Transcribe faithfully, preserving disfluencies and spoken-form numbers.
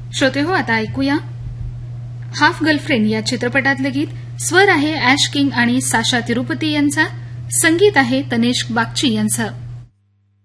श्रोते हो, आता ऐकूया हाफ गर्लफ्रेंड या चित्रपटातलं गीत. स्वर आहे ॲश किंग आणि साशा तिरुपती यांचा, संगीत आहे तनिष्क बागची यांचं.